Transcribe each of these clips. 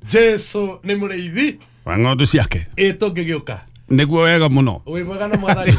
Jesu ni mureithi wa ng'ondu ciake tungigioka niguo wega muno wi mwega na mwathani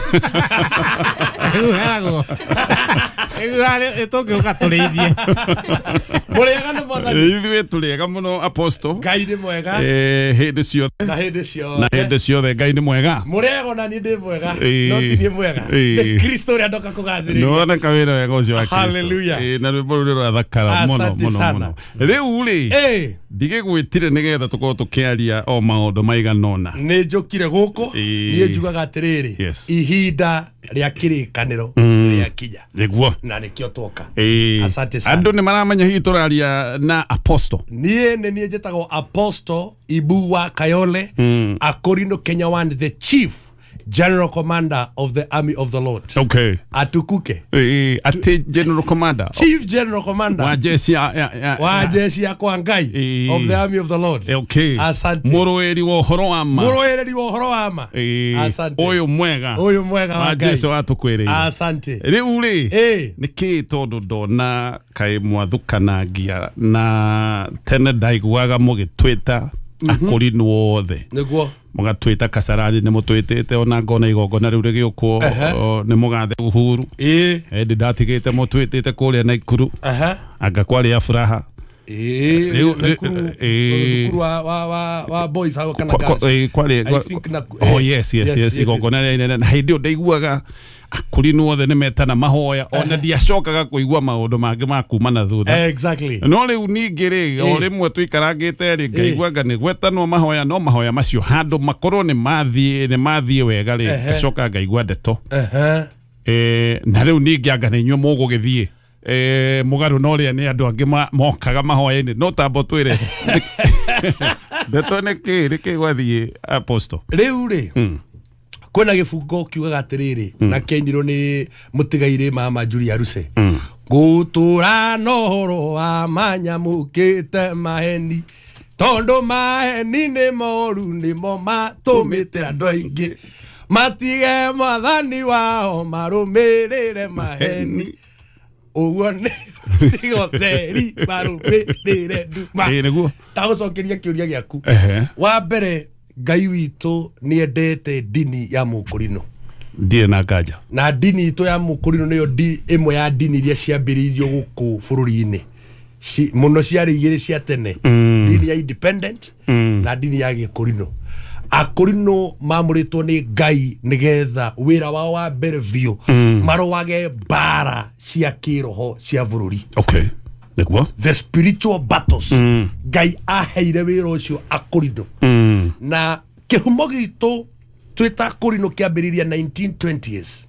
tungigioka tureithie muriega na mwathani ithuĩ tũrĩega muno apostle Ngai ni mwega hĩndĩ ciothe na hĩndĩ ciothe Ngai ni mwega muriega na ni ndi mwega no ti ni mwega ni Kristo ria ndoka kugathĩrĩria nona kawĩra wega ũcio wa Kristo Hallelujah. na rwĩmbo rũrĩa rwathakara muno Asante muno sana. muno rĩu rĩ ndigĩgwĩtire nĩgetha tũkorwo tũkĩaria o maũndũ maigana ũna nĩ njũkire gũkũ niĩ njugaga atĩrĩrĩ Yes. ihinda rĩa kĩrĩkanĩro rĩakinya nĩguo na nĩkĩo twoka asante sana andũ nĩ maramenya hihi tũraria na apostle niĩ njĩtagwo Apostle Ibu wa Kayole Akorino Kenya One, the Chief General Commander of the Army of the Lord. Okay. Atukuke. Ati General Commander. Chief General Commander. Wa jeshi ya kwa Ngai of the Army of the Lord. Okay. Asante. Muroeri wa uhoro wa ma. Asante. Oyo mwega wa Ngai. Jesu atukwĩrĩire. Asante. Rĩu rĩ nĩkĩ tondũ ndona kaĩ mwathukanagia na tene ndaiguaga mũgĩtwĩta Akorino othe. Nĩguo mugatwita Kasarani nĩ mũtwĩtĩte ona ngona igongona rĩu rĩgĩũkwo nĩ mũgathe Uhuru ndi ndatigĩte mũtwĩtĩte kũrĩa Naikuru anga kwarĩ ya Furaha Naikuru wa boys hao kana guys yes igongona rĩa inene na hĩndĩ ndaiguaga Akorino othe nĩ metana mahoya ona ndiacokaga kũigua maũndũ mangĩ ma kuma na thutha exactly no rĩu ningĩ rĩ o rĩmwe tũikarangĩte rĩ ngaigua nĩ gwetanwo mahoya no mahoya macio handũ makorwo nĩ mathiĩ wega rĩ ngacoka ngaigua ndeto na rĩu ningĩ anga nĩ inyuĩ mũgũgĩthiĩ mũgarũ no rĩa nĩ andũ angĩ mokaga mahoya-inĩ no tambo twĩre ndeto nĩkĩ gwathiĩ apostle rĩu rĩ kwena gĩbungo kiugaga atĩrĩrĩ na kĩainirwo nĩ mũtigairĩ mama Julia Ruse gũtũra nohoro wa manyamũkĩte maheni tondũ maheni nĩ moru nĩmo matũmĩte andũ aingĩ matige mwathani wao marũmĩrĩre maheni ũguo nĩ tigotheri marũmĩrĩre nduma ndagũcokeria kĩũria gĩaku wa mbere Ngai witũ nĩ endete dini ya Mũkorino ndiye na nganja na dini itu ya Mũkorino nĩyo ĩmwe ya dini iria ciambĩrĩirio gũkũ bũrũri-inĩ mũno ciarĩ igĩrĩ cia tene dini ya independent na dini ya Gĩkorino Akorino mamũrĩtwo nĩ Ngai nĩgetha wĩra wao wa mbere biũ marũage mbara cia kĩroho cia bũrũri the spiritual battles Ngai aheire wĩra ũcio Akorino na kĩhumo gitũ twĩta Akorino kĩambĩrĩria 1920s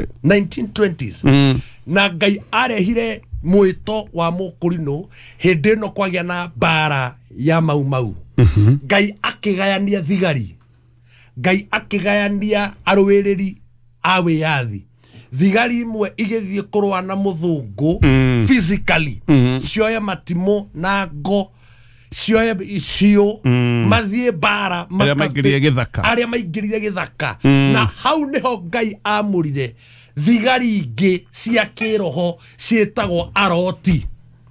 1920s na Ngai arehire mwĩto wa Mũkorino hĩndĩ ĩno kwagĩa na mbara ya mau Ngai akĩgayania thigari Ngai akĩgayania arũĩrĩri a wĩyathi thigari imwe igĩthiĩ kũrũa na mũthũngũ physically cioya matimo na ngo cioya icio mathiĩ bara arĩa maingĩrire gĩthaka na hau nĩho Ngai amũrire thigari ingĩ cia kĩroho ciĩtagwo aroti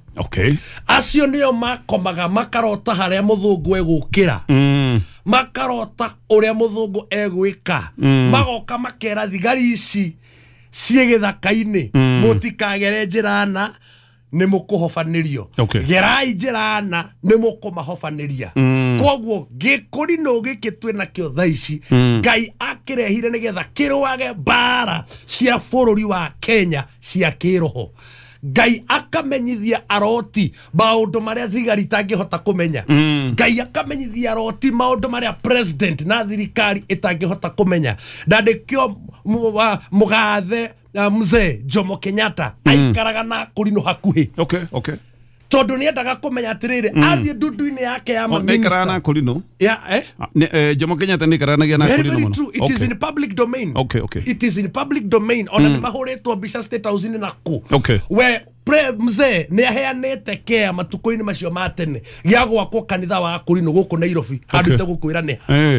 acio nĩo makomaga makarota harĩa mũthũngũ egũkĩra makarota ũrĩa mũthũngũ egwĩka magoka makera thigari ici ciĩ gĩthaka-inĩ mũtikagere njĩrana nĩ mũkũhobanĩrio gerai njĩrana nĩ mũkũmahobanĩria koguo Gĩkorino gĩkĩ twĩ nakĩo thaa ici Ngai akĩrehire nĩgetha kĩrũage mbara cia bũrũri wa Kenya cia kĩroho Ngai akamenyithia aroti maũndũ marĩa thigari itangĩhota kũmenya Ngai akamenyithia aroti maũndũ marĩa president na thirikari itangĩhota kũmenya na ndĩkĩo mũgathe mzee Jomo Kenyatta aikaraga na Akorino hakuhĩ tondũ nĩ endaga kũmenya atĩrĩrĩ athiĩ ndundu-inĩ yake ya minister na Akorino Jomo Kenyatta nĩ karanagia na Akorino very true it is in public domain it is in public domain ona nĩ mahũrĩtwo mbica State House-inĩ na we mzee nĩ aheanĩte kea matukũ-inĩ macio ma tene gĩa gwakwo kanitha wa Akorino gũkũ Nairobi handũ te gũkwĩra nĩ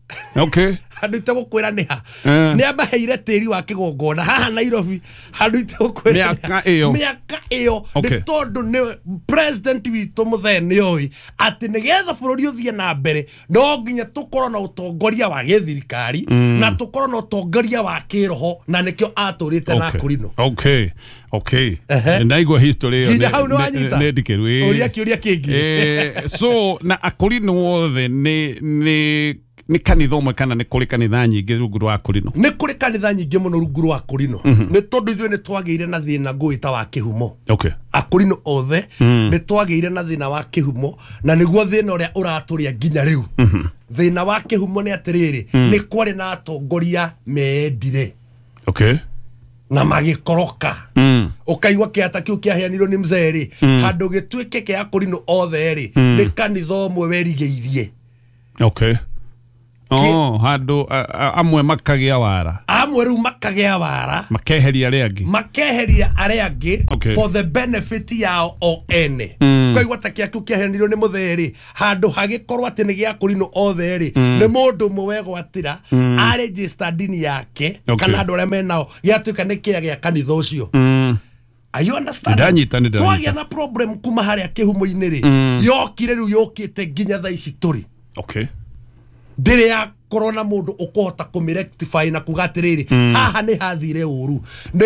Okay. Handu ite gukwira niha ni amaheire tiri wa kigongona haha Nairobi handu ite gukwira miaka iyo ni tondu ni president witu mutheni oi ati nigetha bururi uthie na mbere no nginya tukorwo na utongoria wa githirikari na tukorwo na utongoria wa kiroho na nikio aturite na Akurino. Okay. Ndaigua history yo ne dikeru uria kingi so na Akurino wothe ni kanitha umwe kana ni kuri kanitha nyingi rungu rwa Akurino? Ni kuri kanitha nyingi muno rungu rwa Akurino ni tondu ithuĩ ni twageire na thina ngwita wa kihumo. Akurino othe ni twageire na thina wa kihumo na niguo thina uria uraturia nginya riu. Thina wa kihumo ni atiriri ni kwari na atongoria meendire na magikoroka ukaigua kiata kiu kiaheanirwo ni mzee handu gituike kia Akurino othe ni kanitha umwe werigeirie. Handu amwe makagia wara. Amwe ru makagia wara. Makeheria aria angi. For the benefit yao o ene. Kaigua ta kia kiahenirwo ni mutheri. Handu hagikorwo ati ni gia Akurino othe ni mundu mwe gwatira a register dini yake kana andu aria menao giatuika ni kia gia kanitha ucio. Are you understand? Twagia na problem kuma haria kihumo-ini ri. Yokire riu yokite nginya tha ici turi. Ndire ya corona mundu ukohota kumirectify na kugatiriri haha ni hathire uru